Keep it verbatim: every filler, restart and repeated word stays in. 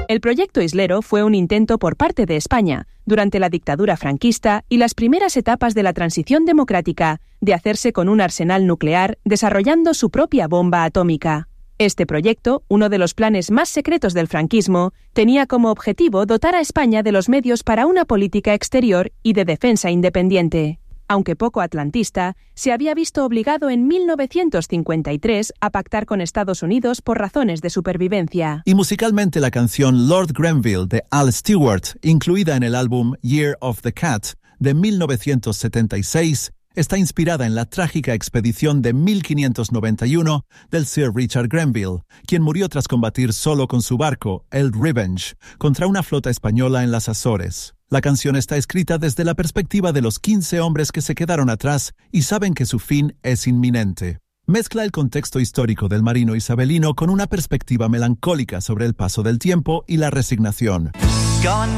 El proyecto Islero fue un intento por parte de España, durante la dictadura franquista y las primeras etapas de la transición democrática, de hacerse con un arsenal nuclear desarrollando su propia bomba atómica. Este proyecto, uno de los planes más secretos del franquismo, tenía como objetivo dotar a España de los medios para una política exterior y de defensa independiente. Aunque poco atlantista, se había visto obligado en mil novecientos cincuenta y tres a pactar con Estados Unidos por razones de supervivencia. Y musicalmente la canción Lord Grenville de Al Stewart, incluida en el álbum Year of the Cat de mil novecientos setenta y seis, está inspirada en la trágica expedición de mil quinientos noventa y uno del Sir Richard Grenville, quien murió tras combatir solo con su barco, el Revenge, contra una flota española en las Azores. La canción está escrita desde la perspectiva de los quince hombres que se quedaron atrás y saben que su fin es inminente. Mezcla el contexto histórico del marino isabelino con una perspectiva melancólica sobre el paso del tiempo y la resignación.